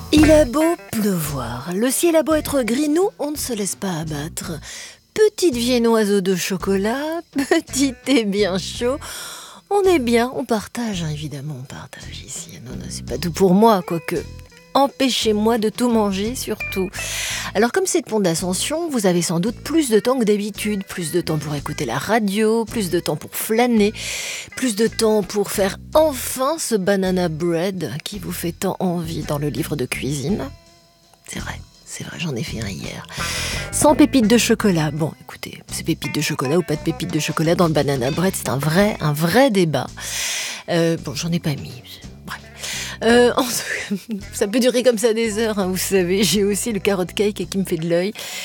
Il a beau pleuvoir, le ciel a beau être gris, nous, on ne se laisse pas abattre. Petite viennoiseau de chocolat, petit thé bien chaud. On est bien, on partage, hein, évidemment, on partage ici. Non, c'est pas tout pour moi, quoique. Empêchez-moi de tout manger, surtout. Alors, comme c'est le pont d'Ascension, vous avez sans doute plus de temps que d'habitude. Plus de temps pour écouter la radio, plus de temps pour flâner, plus de temps pour faire enfin ce banana bread qui vous fait tant envie dans le livre de cuisine. C'est vrai, j'en ai fait un hier. Sans pépites de chocolat. Bon, écoutez, c'est pépites de chocolat ou pas de pépites de chocolat dans le banana bread, c'est un vrai débat. Bon, j'en ai pas mis. Bref. Ça peut durer comme ça des heures, hein, vous savez. J'ai aussi le carrot cake qui me fait de l'œil.